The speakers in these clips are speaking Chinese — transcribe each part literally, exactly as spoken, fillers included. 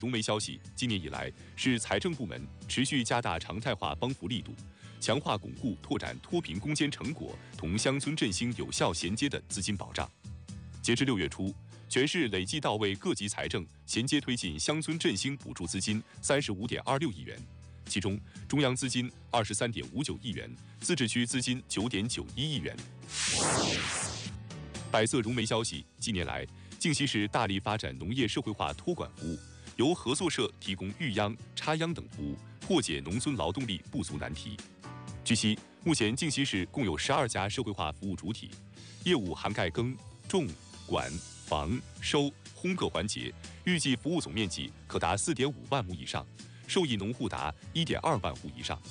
融媒消息，今年以来是财政部门持续加大常态化帮扶力度，强化巩固拓展脱贫攻坚成果同乡村振兴有效衔接的资金保障。截至六月初，全市累计到位各级财政衔接推进乡村振兴补助资金三十五点二六亿元，其中中央资金二十三点五九亿元，自治区资金九点九一亿元。百色融媒消息，近年来，靖西市大力发展农业社会化托管服务，由合作社提供育秧、插秧等服务，破解农村劳动力不足难题。据悉，目前靖西市共有十二家社会化服务主体，业务涵盖耕、种、管、防、收、烘各环节，预计服务总面积可达四点五万亩以上，受益农户达一点二万户以上。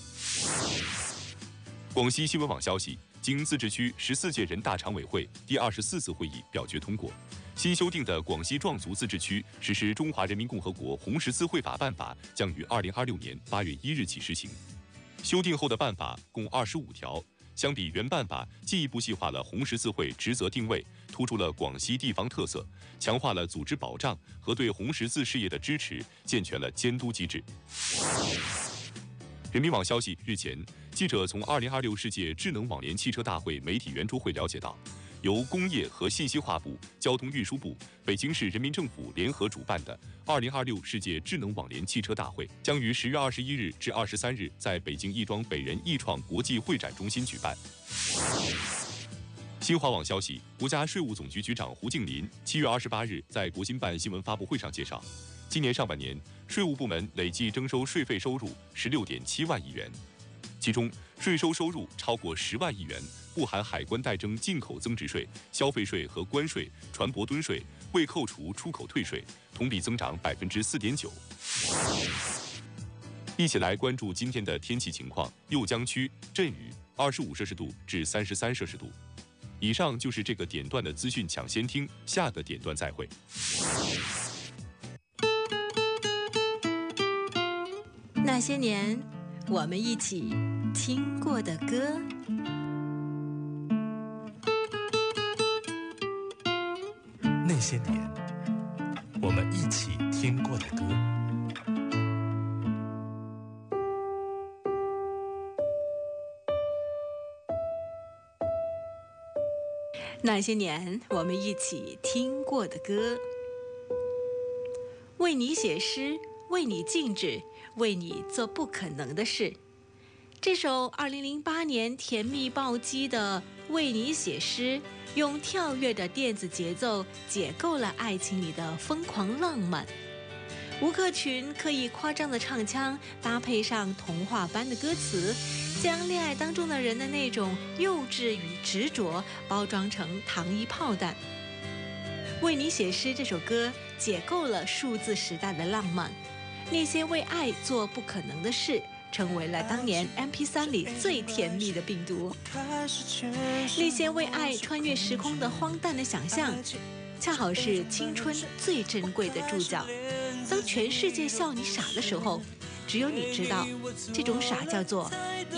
广西新闻网消息，经自治区十四届人大常委会第二十四次会议表决通过，新修订的广西壮族自治区实施《中华人民共和国红十字会法》办法将于二零二六年八月一日起施行。修订后的办法共二十五条，相比原办法进一步细化了红十字会职责定位，突出了广西地方特色，强化了组织保障和对红十字事业的支持，健全了监督机制。人民网消息，日前，记者从二零二六世界智能网联汽车大会媒体圆桌会了解到，由工业和信息化部、交通运输部、北京市人民政府联合主办的二零二六世界智能网联汽车大会，将于十月二十一日至二十三日在北京亦庄北人易创国际会展中心举办。新华网消息，国家税务总局局长胡静林七月二十八日在国新办新闻发布会上介绍，今年上半年，税务部门累计征收税费收入十六点七万亿元，其中税收收入超过十万亿元，不含海关代征进口增值税、消费税和关税、船舶吨税，未扣除出口退税，同比增长百分之四点九。一起来关注今天的天气情况：右江区阵雨，二十五摄氏度至三十三摄氏度。以上就是这个点段的资讯抢先听，下个点段再会。 那些年，我们一起听过的歌。 那些年，我们一起听过的歌。 那些年，我们一起听过的歌。为你写诗，为你静止，为你做不可能的事。这首二零零八年甜蜜暴击的《为你写诗》，用跳跃的电子节奏解构了爱情里的疯狂浪漫。吴克群刻意夸张的唱腔，搭配上童话般的歌词，将恋爱当中的人的那种幼稚与执着包装成糖衣炮弹。《为你写诗》这首歌解构了数字时代的浪漫，那些为爱做不可能的事，成为了当年 M P 三 里最甜蜜的病毒。那些为爱穿越时空的荒诞的想象，恰好是青春最珍贵的注脚。当全世界笑你傻的时候，只有你知道，这种傻叫做